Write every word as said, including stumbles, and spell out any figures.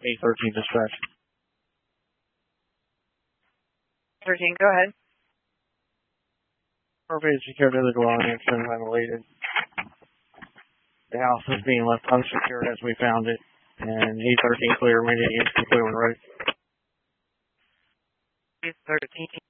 eight thirteen dispatch. thirteen, go ahead. Property is secured to the dwelling and been ventilated. The house is being left unsecured as we found it. And eight thirteen clear, immediate use clear when ready. eight thirteen.